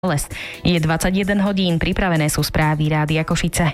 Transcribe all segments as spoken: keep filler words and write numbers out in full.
Les. Je dvadsaťjeden hodín, pripravené sú správy Rádia Košice.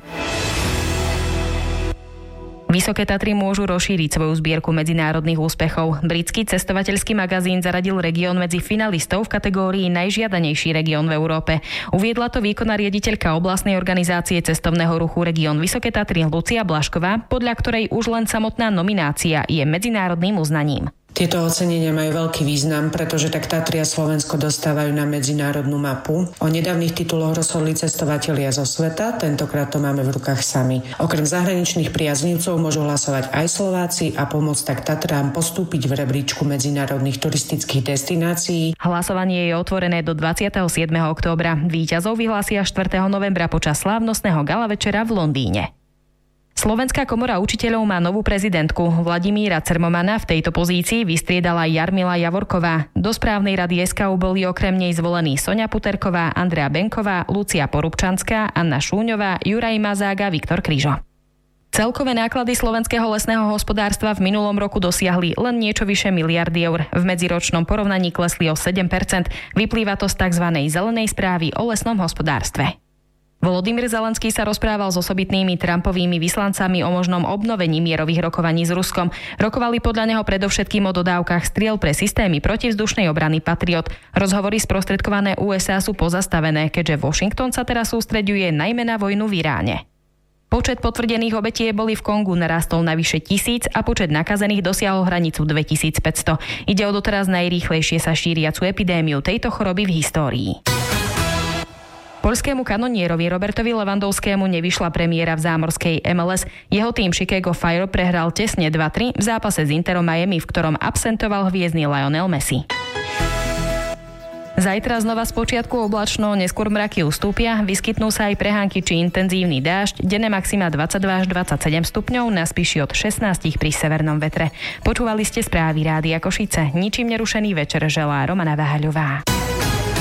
Vysoké Tatry môžu rozšíriť svoju zbierku medzinárodných úspechov. Britský cestovateľský magazín zaradil región medzi finalistov v kategórii najžiadanejší región v Európe. Uviedla to výkonná riaditeľka oblastnej organizácie cestovného ruchu región Vysoké Tatry Lucia Blašková, podľa ktorej už len samotná nominácia je medzinárodným uznaním. Tieto ocenenia majú veľký význam, pretože tak Tatry a Slovensko dostávajú na medzinárodnú mapu. O nedávnych tituloch rozhodli cestovatelia zo sveta, tentokrát to máme v rukách sami. Okrem zahraničných priaznivcov môžu hlasovať aj Slováci a pomôcť tak Tatrám postúpiť v rebríčku medzinárodných turistických destinácií. Hlasovanie je otvorené do dvadsiateho siedmeho októbra. Víťazov vyhlásia štvrtého novembra počas slávnostného gala večera v Londýne. Slovenská komora učiteľov má novú prezidentku. Vladimíra Cermomana v tejto pozícii vystriedala Jarmila Javorková. Do správnej rady es ká ú boli okrem nej zvolení Soňa Puterková, Andrea Benková, Lucia Porubčanská, Anna Šúňová, Juraj Mazák a Viktor Kryžo. Celkové náklady slovenského lesného hospodárstva v minulom roku dosiahli len niečo vyše miliardy eur. V medziročnom porovnaní klesli o sedem percent. Vyplýva to z tzv. Zelenej správy o lesnom hospodárstve. Volodymyr Zelenský sa rozprával s osobitnými Trumpovými vyslancami o možnom obnovení mierových rokovaní s Ruskom. Rokovali podľa neho predovšetkým o dodávkach striel pre systémy protivzdušnej obrany Patriot. Rozhovory sprostredkované ú es á sú pozastavené, keďže Washington sa teraz sústreďuje najmä na vojnu v Iráne. Počet potvrdených obetí eboli v Kongu narastol na vyše tisíc a počet nakazených dosiahol hranicu dvetisícpäťsto. Ide o doteraz najrýchlejšie sa šíriacu epidémiu tejto choroby v histórii. Poľskému kanonierovi Robertovi Lewandowskému nevyšla premiéra v zámorskej em el es. Jeho tým Chicago Fire prehral tesne dva tri v zápase s Interom Miami, v ktorom absentoval hviezdny Lionel Messi. Zajtra znova spočiatku oblačno, neskôr mraky ustúpia, vyskytnú sa aj prehánky či intenzívny dážď, denné maxima dvadsaťdva až dvadsaťsedem stupňov, na spíši od šestnásť pri severnom vetre. Počúvali ste správy Rádia Košice. Ničím nerušený večer želá Romana Váhaľová.